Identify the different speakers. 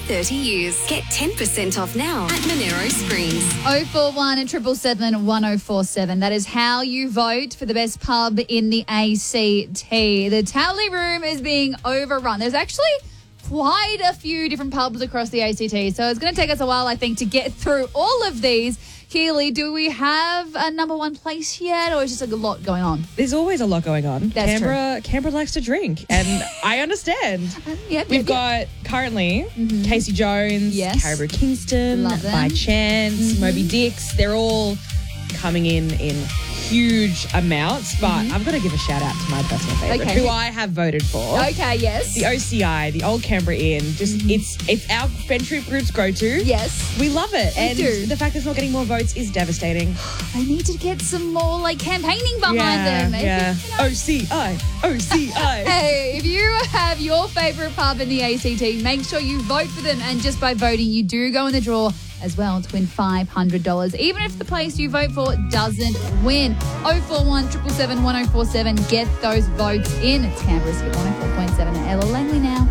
Speaker 1: 30 years. Get 10% off now at Monero Screens.
Speaker 2: 041 and 777 1047. That is how you vote for the best pub in the ACT. The tally room is being overrun. There's actually quite a few different pubs across the ACT, so it's going to take us a while, I think, to get through all of these. Keely, do we have a number one place yet, or is just a lot going on?
Speaker 3: There's always a lot going on.
Speaker 2: That's
Speaker 3: Canberra likes to drink, and I understand. We've got currently Casey Jones,
Speaker 2: Yes.
Speaker 3: Caribou Kingston,
Speaker 2: Love them.
Speaker 3: By Chance, Moby Dix. They're all coming in huge amounts, but I've got to give a shout out to my personal favourite,
Speaker 2: Okay.
Speaker 3: who I have voted for.
Speaker 2: Okay, yes.
Speaker 3: The OCI, the Old Canberra Inn. Just it's our friendship group's go-to.
Speaker 2: Yes.
Speaker 3: We love it.
Speaker 2: We
Speaker 3: And
Speaker 2: do.
Speaker 3: the fact it's not getting more votes is devastating.
Speaker 2: They need to get some more, campaigning behind them.
Speaker 3: Yeah. OCI.
Speaker 2: Hey, if you have your favourite pub in the ACT, make sure you vote for them. And just by voting, you do go in the draw as well to win $500. Even if the place you vote for doesn't win. 041 777 1047. Get those votes in. It's Canberra's Hit 104.7 at Ella Langley now.